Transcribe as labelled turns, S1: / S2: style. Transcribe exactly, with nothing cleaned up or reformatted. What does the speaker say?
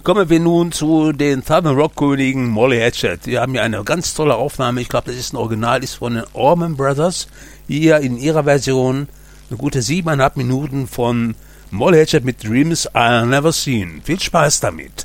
S1: Kommen wir nun zu den Southern Rock Königen Molly Hatchet. Die haben ja eine ganz tolle Aufnahme. Ich glaube, das ist ein Original, ist von den Allman Brothers. Hier in ihrer Version eine gute siebeneinhalb Minuten von Molly Hatchet mit Dreams I've Never Seen. Viel Spaß damit.